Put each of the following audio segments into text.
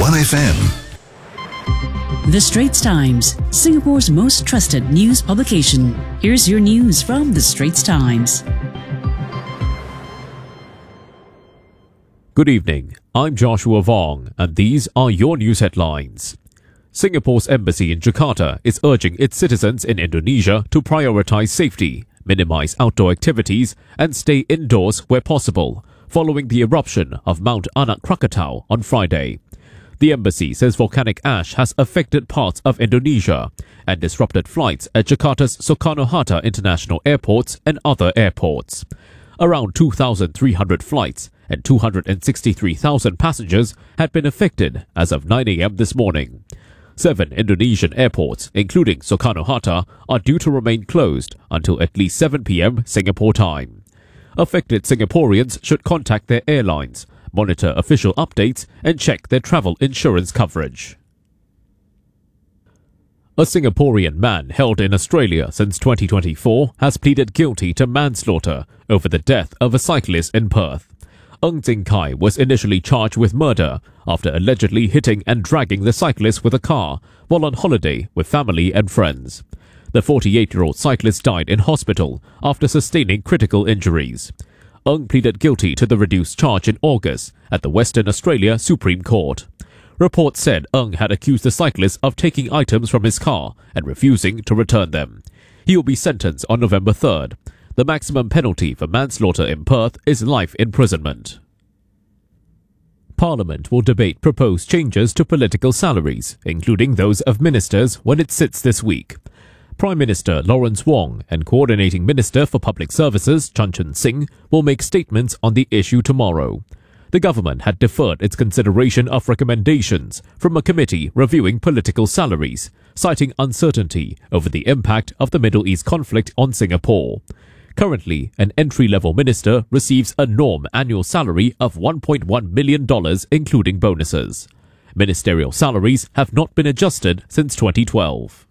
1FM. The Straits Times, Singapore's most trusted news publication. Here's your news from The Straits Times. Good evening, I'm Joshua Vong, and these are your news headlines. Singapore's embassy in Jakarta is urging its citizens in Indonesia to prioritize safety, minimize outdoor activities, and stay indoors where possible, following the eruption of Mount Anak Krakatau on Friday. The embassy says volcanic ash has affected parts of Indonesia and disrupted flights at Jakarta's Soekarno-Hatta International Airports and other airports. Around 2,300 flights and 263,000 passengers had been affected as of 9 a.m. this morning. 7 Indonesian airports, including Soekarno-Hatta, are due to remain closed until at least 7 p.m. Singapore time. Affected Singaporeans should contact their airlines, monitor official updates, and check their travel insurance coverage. A Singaporean man held in Australia since 2024 has pleaded guilty to manslaughter over the death of a cyclist in Perth. Ng Jing Kai was initially charged with murder after allegedly hitting and dragging the cyclist with a car while on holiday with family and friends. The 48-year-old cyclist died in hospital after sustaining critical injuries. Ng pleaded guilty to the reduced charge in August at the Western Australia Supreme Court. Reports said Ng had accused the cyclist of taking items from his car and refusing to return them. He will be sentenced on November 3rd. The maximum penalty for manslaughter in Perth is life imprisonment. Parliament will debate proposed changes to political salaries, including those of ministers, when it sits this week. Prime Minister Lawrence Wong and Coordinating Minister for Public Services Chan Chun Sing will make statements on the issue tomorrow. The government had deferred its consideration of recommendations from a committee reviewing political salaries, citing uncertainty over the impact of the Middle East conflict on Singapore. Currently, an entry-level minister receives a norm annual salary of $1.1 million, including bonuses. Ministerial salaries have not been adjusted since 2012.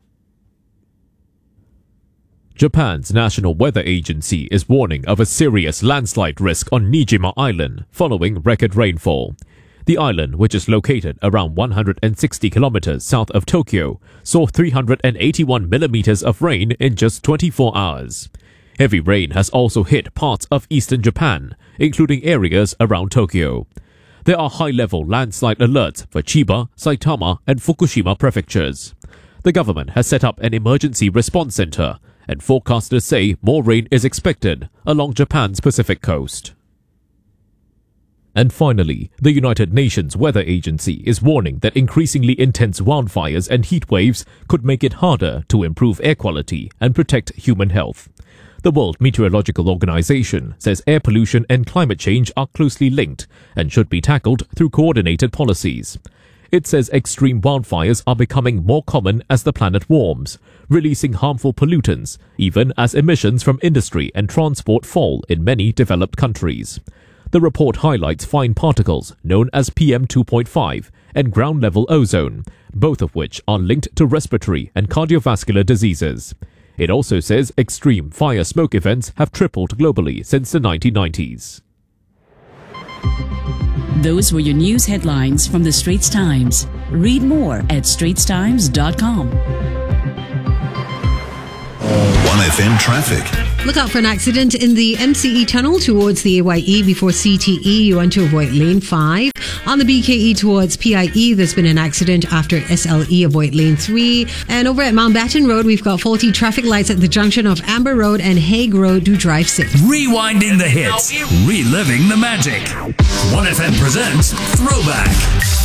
Japan's National Weather Agency is warning of a serious landslide risk on Niijima Island following record rainfall. The island, which is located around 160 kilometers south of Tokyo, saw 381 millimeters of rain in just 24 hours. Heavy rain has also hit parts of eastern Japan, including areas around Tokyo. There are high-level landslide alerts for Chiba, Saitama, and Fukushima prefectures. The government has set up an emergency response center, and forecasters say more rain is expected along Japan's Pacific coast. And finally, the United Nations Weather Agency is warning that increasingly intense wildfires and heat waves could make it harder to improve air quality and protect human health. The World Meteorological Organization says air pollution and climate change are closely linked and should be tackled through coordinated policies. It says extreme wildfires are becoming more common as the planet warms, releasing harmful pollutants, even as emissions from industry and transport fall in many developed countries. The report highlights fine particles known as PM2.5 and ground-level ozone, both of which are linked to respiratory and cardiovascular diseases. It also says extreme fire smoke events have tripled globally since the 1990s. Those were your news headlines from The Straits Times. Read more at straitstimes.com. 1FM traffic. Look out for an accident in the MCE tunnel towards the AYE before CTE. You want to avoid lane 5. On the BKE towards PIE, there's been an accident after SLE. Avoid lane 3. And over at Mountbatten Road, we've got faulty traffic lights at the junction of Amber Road and Hague Road. Do drive safe. Rewinding the hits, reliving the magic. 1FM presents Throwback.